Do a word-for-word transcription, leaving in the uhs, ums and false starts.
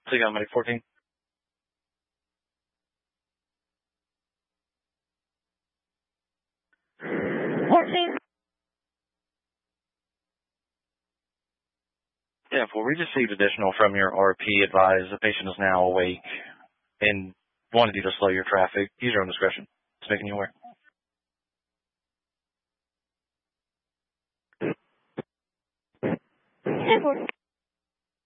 So you got medic fourteen. fourteen. Yeah, well, we received additional from your R P. Advised the patient is now awake and wanted you to slow your traffic. Use your own discretion. It's making you aware. ten fourteen.